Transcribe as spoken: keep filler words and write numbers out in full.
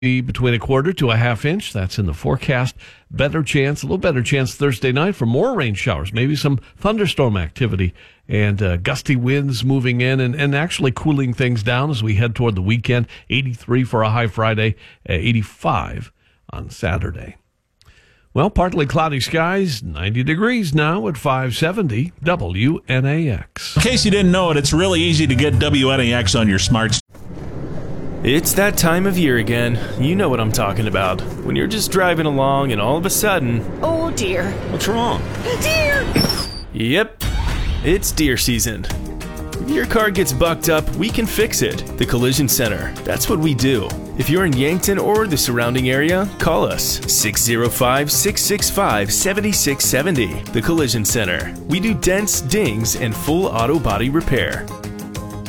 between a quarter to a half inch. That's in the forecast. Better chance, a little better chance Thursday night for more rain showers, maybe some thunderstorm activity and uh, gusty winds moving in and, and actually cooling things down as we head toward the weekend. eighty-three for a high Friday, uh, eighty-five on Saturday. Well, partly cloudy skies, ninety degrees now at five seventy W N A X. In case you didn't know it, it's really easy to get W N A X on your smart. It's that time of year again. You know what I'm talking about. When you're just driving along and all of a sudden... Oh, dear. What's wrong? Deer! Yep, it's deer season. If your car gets bucked up, we can fix it. The Collision Center. That's what we do. If you're in Yankton or the surrounding area, call us six oh five, six six five, seven six seven oh. The Collision Center. We do dents, dings, and full auto body repair.